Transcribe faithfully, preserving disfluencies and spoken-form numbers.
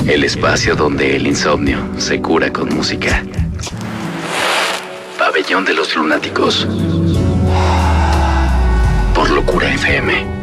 El espacio donde el insomnio se cura con música. Pabellón de los Lunáticos. Por Locura F M.